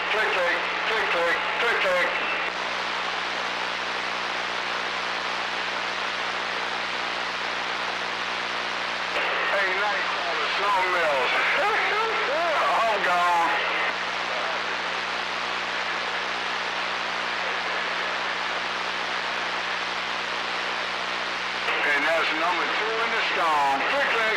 Tick, tick, tick, tick, tick, tick. Hey, nice on the sawmills. All gone. And that's number 2 in the storm. Quickly.